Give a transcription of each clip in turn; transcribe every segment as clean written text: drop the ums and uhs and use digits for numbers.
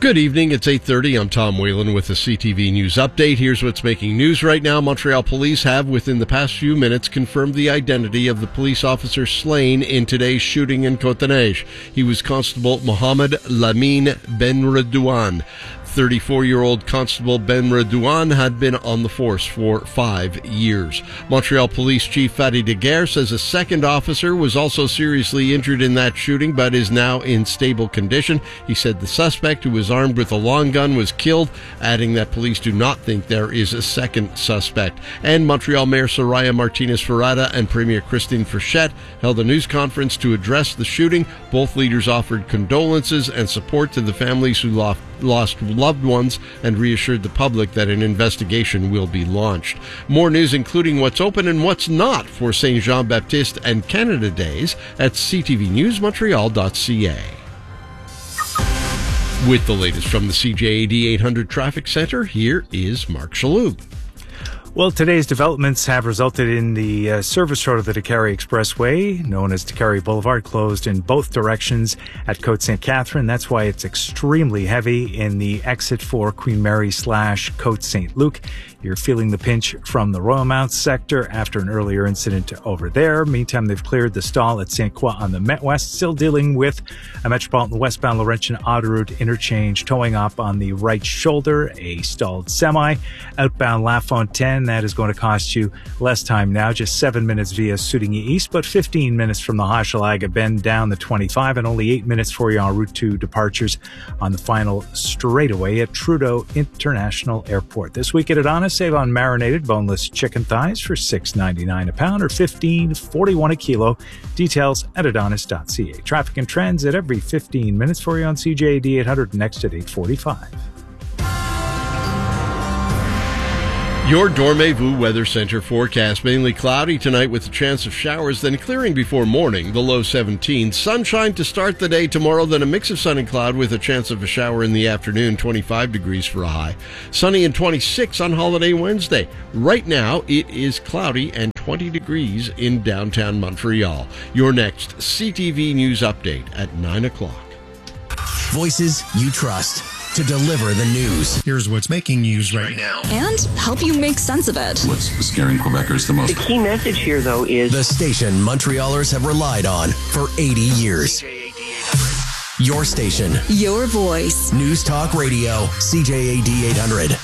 Good evening. It's 8:30. I'm Tom Whalen with the CTV News Update. Here's what's making news right now. Montreal police have, within the past few minutes, confirmed the identity of the police officer slain in today's shooting in Côte-des-Neiges. He was Constable Mohamed Lamine Benredouane. 34-year-old Constable Benredouane had been on the force for 5 years. Montreal Police Chief Fadi Daguerre says a second officer was also seriously injured in that shooting, but is now in stable condition. He said the suspect, who was armed with a long gun, was killed, adding that police do not think there is a second suspect. And Montreal Mayor Soraya Martinez-Ferrada and Premier Christine Frechette held a news conference to address the shooting. Both leaders offered condolences and support to the families who lost loved ones and reassured the public that an investigation will be launched. More news, including what's open and what's not for Saint Jean-Baptiste and Canada Days, at ctvnewsmontreal.ca. With the latest from the CJAD 800 Traffic Center, here is Mark Chaloux. Well, today's developments have resulted in the service road of the Décarie Expressway, known as Décarie Boulevard, closed in both directions at Côte St. Catherine. That's why it's extremely heavy in the exit for Queen Mary / Côte St. Luc. You're feeling the pinch from the Royal-Mount sector after an earlier incident over there. Meantime, they've cleared the stall at St. Croix on the Met West, still dealing with a Metropolitan westbound Laurentian Autoroute interchange towing up on the right shoulder, a stalled semi. Outbound La Fontaine, that is going to cost you less time now, just 7 minutes via Soudigny East, but 15 minutes from the Hochelaga Bend down the 25, and only 8 minutes for you en route to departures on the final straightaway at Trudeau International Airport. This week at Adonis, save on marinated boneless chicken thighs for $6.99 a pound or $15.41 a kilo. Details at adonis.ca. Traffic and trends at every 15 minutes for you on CJAD 800, next at 8:45. Your Dormez-vous Weather Center forecast: mainly cloudy tonight with a chance of showers, then clearing before morning, the low 17. Sunshine to start the day tomorrow, then a mix of sun and cloud with a chance of a shower in the afternoon, 25 degrees for a high. Sunny and 26 on holiday Wednesday. Right now, it is cloudy and 20 degrees in downtown Montreal. Your next CTV News Update at 9 o'clock. Voices you trust to deliver the news. Here's what's making news right now. And help you make sense of it. What's scaring Quebecers the most? The key message here, though, is the station Montrealers have relied on for 80 years. Your station. Your voice. News Talk Radio, CJAD 800.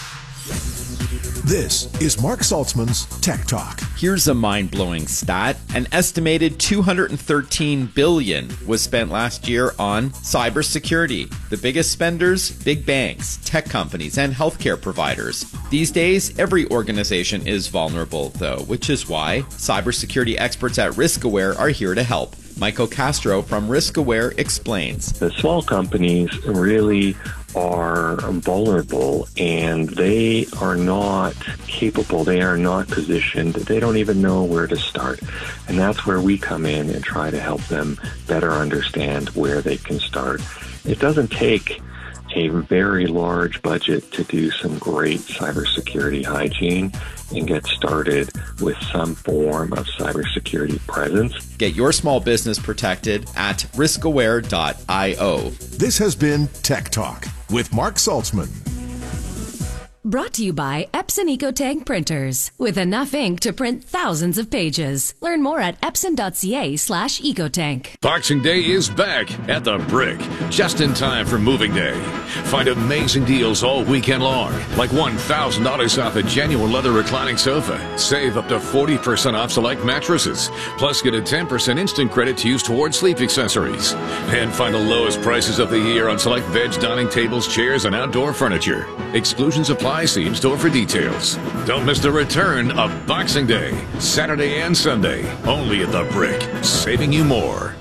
This is Mark Saltzman's Tech Talk. Here's a mind-blowing stat. An estimated $213 billion was spent last year on cybersecurity. The biggest spenders, big banks, tech companies, and healthcare providers. These days, every organization is vulnerable, though, which is why cybersecurity experts at RiskAware are here to help. Michael Castro from RiskAware explains. The small companies really are vulnerable, and they are not capable, they are not positioned, they don't even know where to start. And that's where we come in and try to help them better understand where they can start. It doesn't take a very large budget to do some great cybersecurity hygiene and get started with some form of cybersecurity presence. Get your small business protected at riskaware.io. This has been Tech Talk with Mark Saltzman. Brought to you by Epson EcoTank printers. With enough ink to print thousands of pages. Learn more at epson.ca/ecotank. Boxing Day is back at the Brick, just in time for moving day. Find amazing deals all weekend long, like $1,000 off a genuine leather reclining sofa. Save up to 40% off select mattresses. Plus, get a 10% instant credit to use towards sleep accessories. And find the lowest prices of the year on select veg dining tables, chairs, and outdoor furniture. Exclusions apply. See in-store for details. Don't miss the return of Boxing Day, Saturday and Sunday, only at the Brick, saving you more.